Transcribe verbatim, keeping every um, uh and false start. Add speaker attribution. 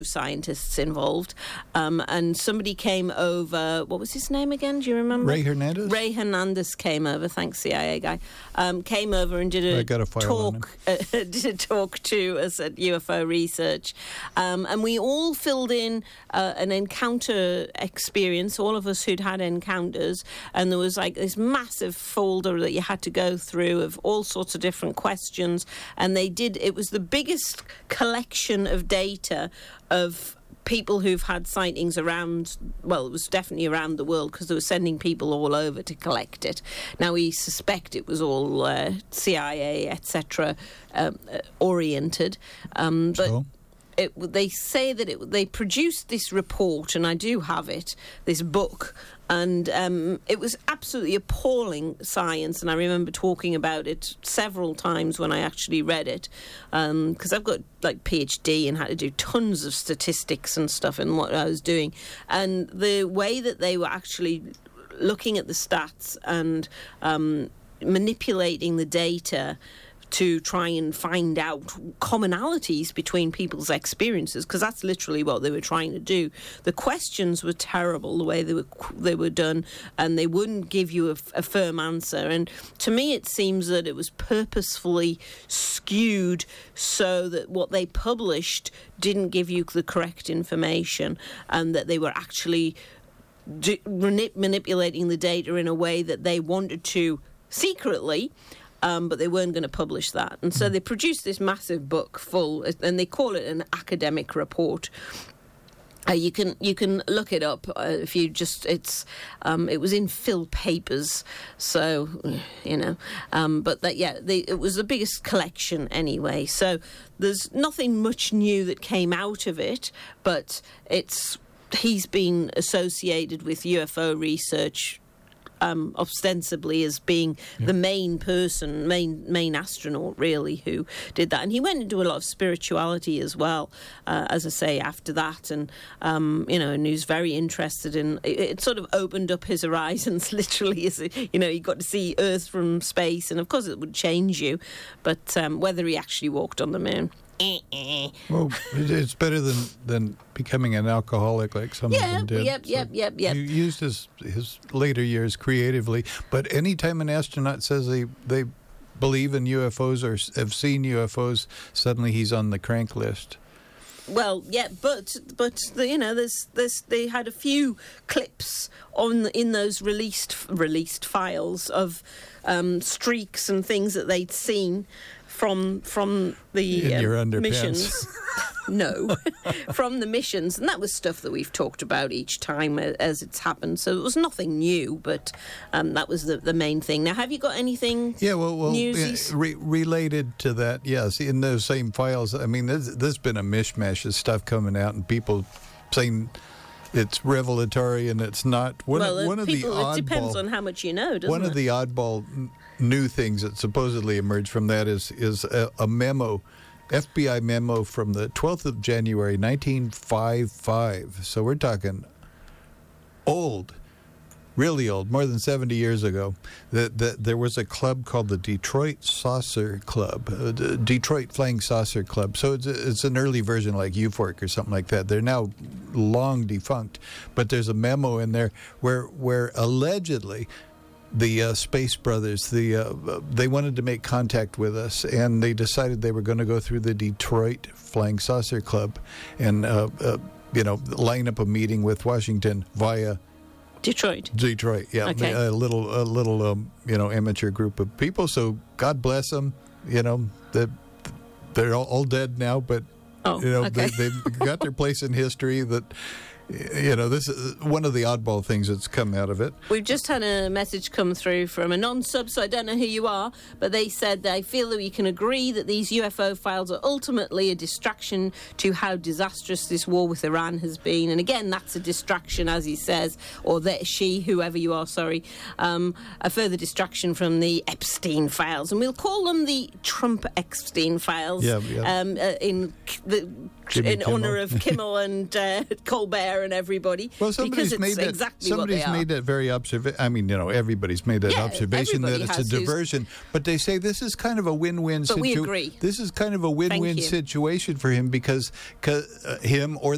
Speaker 1: scientists involved, um, and somebody came over. What was his name again? Do you remember?
Speaker 2: Ray Hernandez.
Speaker 1: Ray Hernandez came over. Thanks, C I A guy. Um, came over and did a,
Speaker 2: I got a file
Speaker 1: talk. Uh, did a talk to us at U F O Research, um, and we all filled in uh, an encounter experience. All of us who'd had encounters, and there was like this massive folder that you had to go through of all sorts of different questions, and they did. It was the biggest collection of data of people who've had sightings around, well, it was definitely around the world, because they were sending people all over to collect it. Now, we suspect it was all uh, C I A, et cetera, um, uh, oriented. Um, but
Speaker 2: so?
Speaker 1: it, they say that it, they produced this report, and I do have it, this book, and um, it was absolutely appalling science, and I remember talking about it several times when I actually read it, because um, I've got like PhD and had to do tons of statistics and stuff in what I was doing, and the way that they were actually looking at the stats and um, manipulating the data to try and find out commonalities between people's experiences, because that's literally what they were trying to do. The questions were terrible, the way they were they were done, and they wouldn't give you a, a firm answer. And to me, it seems that it was purposefully skewed so that what they published didn't give you the correct information, and that they were actually d- manip- manipulating the data in a way that they wanted to secretly. Um, but they weren't going to publish that. And so they produced this massive book full, and they call it an academic report. Uh, you can you can look it up uh, if you just it's um, it was in Phil Papers, so you know. Um, but that yeah, they, it was the biggest collection anyway. So there's nothing much new that came out of it, but it's he's been associated with U F O research. Um, ostensibly as being yeah. the main person, main main astronaut, really, who did that. And he went into a lot of spirituality as well, uh, as I say, after that. And, um, you know, and he was very interested in... It, it sort of opened up his horizons, literally. As you know, you got to see Earth from space, and, of course, it would change you. But um, whether he actually walked on the moon...
Speaker 2: Well, it's better than, than becoming an alcoholic like some
Speaker 1: yeah,
Speaker 2: of them did.
Speaker 1: Yep, yep,
Speaker 2: so
Speaker 1: yep, yep.
Speaker 2: He used his his later years creatively, but anytime an astronaut says they they believe in U F Os or have seen U F Os, suddenly he's on the crank list.
Speaker 1: Well, yeah, but but the, you know, there's there's they had a few clips on in those released released files of um, streaks and things that they'd seen from from the
Speaker 2: in your
Speaker 1: um,
Speaker 2: underpants.
Speaker 1: missions. No, from the missions, and that was stuff that we've talked about each time as it's happened. So it was nothing new, but um, that was the, the main thing. Now, have you got anything?
Speaker 2: Yeah, well, well,
Speaker 1: newsies?
Speaker 2: re- related to that, yes, in those same files. I mean, there's, there's been a mishmash of stuff coming out, and people saying it's revelatory and it's not. One
Speaker 1: well,
Speaker 2: of, one
Speaker 1: people,
Speaker 2: of the oddball,
Speaker 1: it depends on how much you know, doesn't
Speaker 2: one
Speaker 1: it?
Speaker 2: of the oddball n- new things that supposedly emerged from that is is a, a memo. F B I memo from the twelfth of January, nineteen fifty-five. So we're talking old, really old, more than seventy years ago. That, that there was a club called the Detroit Saucer Club, uh, the Detroit Flying Saucer Club. So it's, a, it's an early version like U F O R C or something like that. They're now long defunct. But there's a memo in there where where allegedly the uh, Space Brothers, the uh, they wanted to make contact with us, and they decided they were going to go through the Detroit Flying Saucer Club and, uh, uh, you know, line up a meeting with Washington via
Speaker 1: Detroit.
Speaker 2: Detroit, yeah,
Speaker 1: okay.
Speaker 2: a little, a little, um, you know, amateur group of people. So God bless them. You know, that they're all, all dead now, but
Speaker 1: oh,
Speaker 2: you know,
Speaker 1: okay.
Speaker 2: they, they've got their place in history. That. You know, this is one of the oddball things that's come out of it.
Speaker 1: We've just had a message come through from a non-sub, so I don't know who you are, but they said they feel that we can agree that these U F O files are ultimately a distraction to how disastrous this war with Iran has been. And again, that's a distraction, as he says, or that she, whoever you are, sorry, um, a further distraction from the Epstein files. And we'll call them the Trump-Epstein files
Speaker 2: yeah, yeah.
Speaker 1: Um, uh, in the...
Speaker 2: Jimmy
Speaker 1: in
Speaker 2: Kimmel.
Speaker 1: honour of Kimmel and uh, Colbert and everybody.
Speaker 2: Well, somebody's
Speaker 1: because it's
Speaker 2: made that,
Speaker 1: exactly
Speaker 2: somebody's
Speaker 1: what they
Speaker 2: made
Speaker 1: are.
Speaker 2: that very observation. I mean, you know, everybody's made that
Speaker 1: yeah,
Speaker 2: observation that it's a diversion. But they say this is kind of a win-win situation.
Speaker 1: But we agree.
Speaker 2: This is kind of a win-win situation for him because, cause, uh, him or